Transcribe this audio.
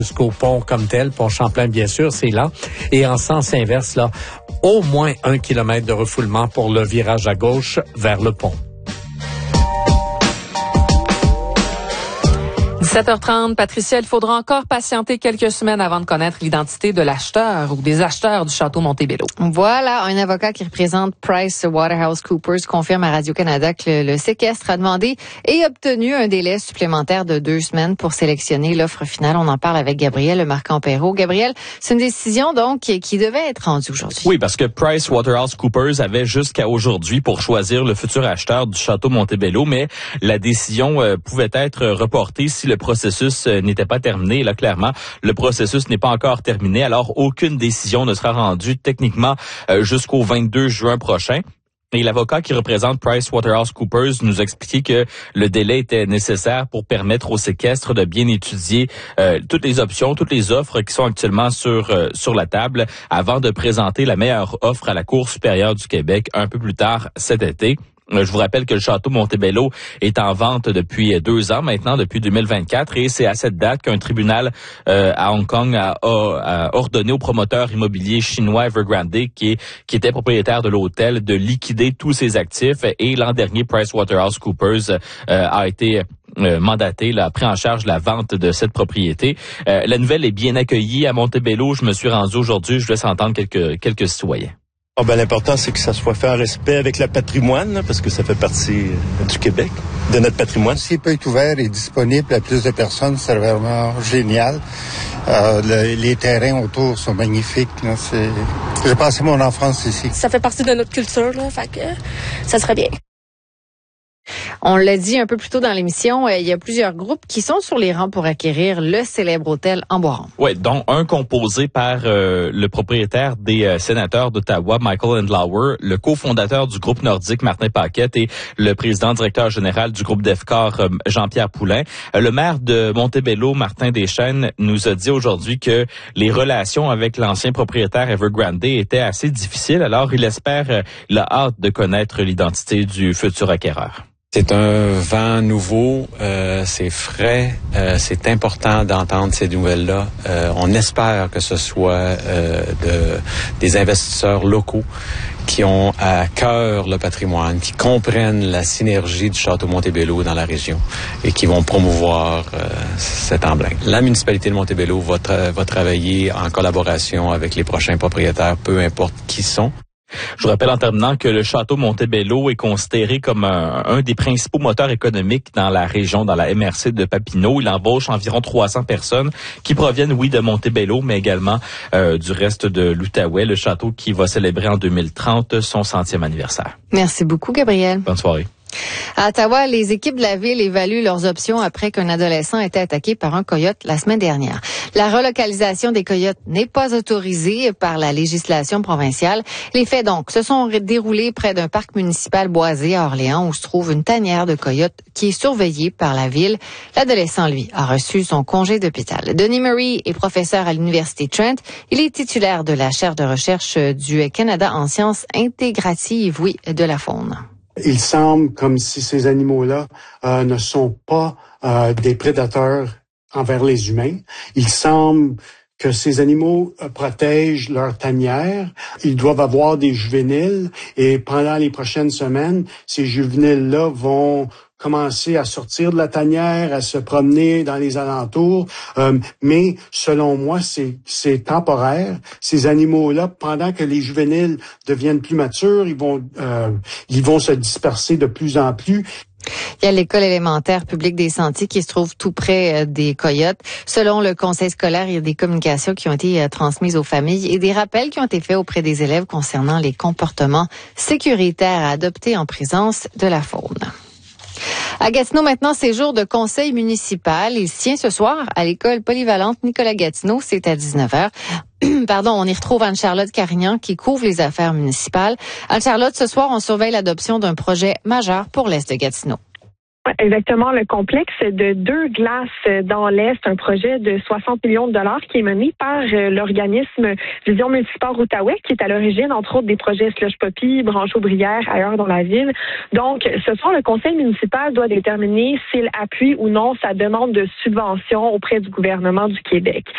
jusqu'au pont comme tel, pont Champlain bien sûr, c'est là. Et en sens inverse, là, au moins 1 kilomètre de refoulement pour le virage à gauche vers le pont. 17h30, Patricia, il faudra encore patienter quelques semaines avant de connaître l'identité de l'acheteur ou des acheteurs du château Montebello. Voilà, un avocat qui représente PricewaterhouseCoopers confirme à Radio-Canada que le séquestre a demandé et obtenu un délai supplémentaire de 2 semaines pour sélectionner l'offre finale. On en parle avec Gabriel Marcampero. Gabriel, c'est une décision donc qui devait être rendue aujourd'hui. Oui, parce que PricewaterhouseCoopers avait jusqu'à aujourd'hui pour choisir le futur acheteur du château Montebello, mais la décision pouvait être reportée si le processus n'était pas terminé. Et là, clairement, le processus n'est pas encore terminé. Alors, aucune décision ne sera rendue techniquement jusqu'au 22 juin prochain. Et l'avocat qui représente PricewaterhouseCoopers nous a expliqué que le délai était nécessaire pour permettre au séquestre de bien étudier toutes les options, toutes les offres qui sont actuellement sur la table avant de présenter la meilleure offre à la Cour supérieure du Québec un peu plus tard cet été. Je vous rappelle que le château Montebello est en vente depuis 2 ans maintenant, depuis 2024, et c'est à cette date qu'un tribunal à Hong Kong a ordonné au promoteur immobilier chinois Evergrande, qui était propriétaire de l'hôtel, de liquider tous ses actifs. Et l'an dernier, PricewaterhouseCoopers a été mandaté, a pris en charge la vente de cette propriété. La nouvelle est bien accueillie à Montebello. Je me suis rendu aujourd'hui. Je laisse entendre quelques citoyens. L'important, c'est que ça soit fait en respect avec le patrimoine, là, parce que ça fait partie du Québec, de notre patrimoine. S'il peut être ouvert et disponible à plus de personnes, c'est vraiment génial. Les terrains autour sont magnifiques. Là. J'ai passé mon enfance ici. Ça fait partie de notre culture, là, fait que ça serait bien. On l'a dit un peu plus tôt dans l'émission, il y a plusieurs groupes qui sont sur les rangs pour acquérir le célèbre hôtel en Boiron. Oui, dont un composé par le propriétaire des sénateurs d'Ottawa, Michael Andlauer, le cofondateur du groupe nordique, Martin Paquette, et le président-directeur général du groupe DEFCOR, Jean-Pierre Poulain. Le maire de Montebello, Martin Deschênes, nous a dit aujourd'hui que les relations avec l'ancien propriétaire Evergrande étaient assez difficiles. Alors, il a hâte de connaître l'identité du futur acquéreur. C'est un vent nouveau, c'est frais, c'est important d'entendre ces nouvelles-là. On espère que ce soit des investisseurs locaux qui ont à cœur le patrimoine, qui comprennent la synergie du château Montebello dans la région et qui vont promouvoir cet emblème. La municipalité de Montebello va travailler en collaboration avec les prochains propriétaires, peu importe qui sont. Je vous rappelle en terminant que le château Montebello est considéré comme un des principaux moteurs économiques dans la région, dans la MRC de Papineau. Il embauche environ 300 personnes qui proviennent, oui, de Montebello, mais également du reste de l'Outaouais, le château qui va célébrer en 2030 son 100e anniversaire. Merci beaucoup, Gabriel. Bonne soirée. À Ottawa, les équipes de la ville évaluent leurs options après qu'un adolescent ait été attaqué par un coyote la semaine dernière. La relocalisation des coyotes n'est pas autorisée par la législation provinciale. Les faits, donc, se sont déroulés près d'un parc municipal boisé à Orléans où se trouve une tanière de coyotes qui est surveillée par la ville. L'adolescent, lui, a reçu son congé d'hôpital. Denis Murray est professeur à l'Université Trent. Il est titulaire de la chaire de recherche du Canada en sciences intégratives, oui, de la faune. Il semble comme si ces animaux-là ne sont pas des prédateurs envers les humains. Il semble que ces animaux protègent leur tanière. Ils doivent avoir des juvéniles et pendant les prochaines semaines, ces juvéniles-là vont commencer à sortir de la tanière, à se promener dans les alentours. Mais selon moi, c'est temporaire. Ces animaux-là, pendant que les juvéniles deviennent plus matures, ils vont se disperser de plus en plus. Il y a l'école élémentaire publique des Sentiers qui se trouve tout près des coyotes. Selon le conseil scolaire, il y a des communications qui ont été transmises aux familles et des rappels qui ont été faits auprès des élèves concernant les comportements sécuritaires à adopter en présence de la faune. À Gatineau, maintenant, c'est jour de conseil municipal. Il se tient ce soir à l'école polyvalente Nicolas-Gatineau. C'est à 19h. On y retrouve Anne-Charlotte Carignan qui couvre les affaires municipales. Anne-Charlotte, ce soir, on surveille l'adoption d'un projet majeur pour l'Est de Gatineau. Exactement, le complexe de 2 glaces dans l'Est, un projet de 60 millions de dollars qui est mené par l'organisme Vision Multisport Outaouais, qui est à l'origine, entre autres, des projets Slush Poppy, Brancheau-Brière, ailleurs dans la ville. Donc, ce soir, le conseil municipal doit déterminer s'il appuie ou non sa demande de subvention auprès du gouvernement du Québec.